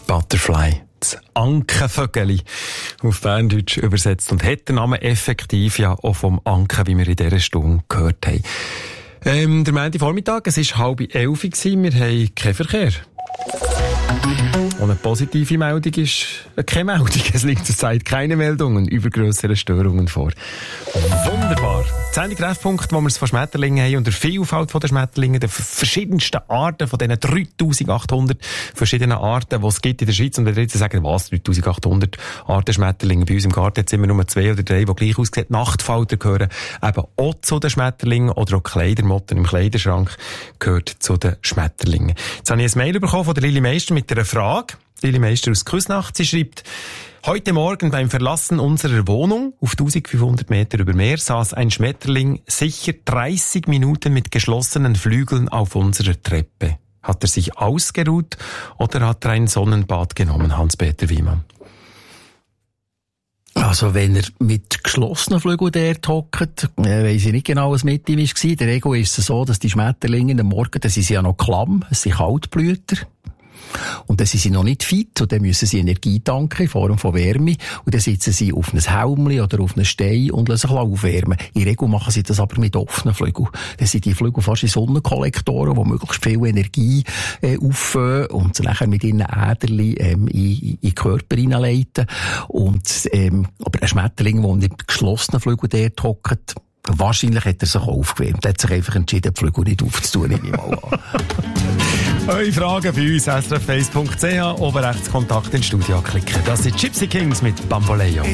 Butterfly. Das Ankenvögeli auf Berndeutsch übersetzt und hat den Namen effektiv ja auch vom Anken, wie wir in dieser Stunde gehört haben. Der Montagvormittag, es war 10:30, wir haben keinen Verkehr. Und eine positive Meldung ist keine Meldung. Es liegt zurzeit keine Meldungen über grössere Störungen vor. Wunderbar. Die Sendung Treffpunkt, wo wir es von Schmetterlingen haben und der Vielfalt der Schmetterlinge, der verschiedensten Arten, von diesen 3800 verschiedenen Arten, die es gibt in der Schweiz. Und wenn ihr jetzt sagen, was, 3800 Arten Schmetterlinge? Bei uns im Garten jetzt immer nur 2 oder 3, die gleich aussehen. Nachtfalter gehören eben auch zu den Schmetterlingen oder auch Kleidermotten im Kleiderschrank gehört zu den Schmetterlingen. Jetzt habe ich ein Mail bekommen von der Lili Meister mit einer Frage. Lili Meister aus Küsnacht. Sie schreibt: Heute Morgen beim Verlassen unserer Wohnung auf 1500 Meter über Meer saß ein Schmetterling sicher 30 Minuten mit geschlossenen Flügeln auf unserer Treppe. Hat er sich ausgeruht oder hat er ein Sonnenbad genommen, Hans-Peter Wiemann? Also, wenn er mit geschlossenen Flügeln dort hockt, weiss ich nicht genau, was mit ihm war. In der Regel ist es so, dass die Schmetterlinge am Morgen, dann sind sie ja noch klamm, es sind Kaltblüter. Und dann sind sie noch nicht fit und dann müssen sie Energie tanken in Form von Wärme und dann sitzen sie auf einem Helmli oder auf einem Stein und lassen sich aufwärmen. In der Regel machen sie das aber mit offenen Flügeln. Dann sind die Flügel fast wie Sonnenkollektoren, die möglichst viel Energie auffangen und sie nachher mit ihren Äderli in den Körper hineinleiten. Und aber ein Schmetterling, der mit geschlossenen Flügeln dort hockt, wahrscheinlich hat er sich aufgewärmt. Er hat sich einfach entschieden, die Flügel nicht aufzutun, nehme ich mal an. Eure Fragen bei uns, srf1.ch, oben rechts Kontakt ins Studio klicken. Das sind Gypsy Kings mit Bamboleo.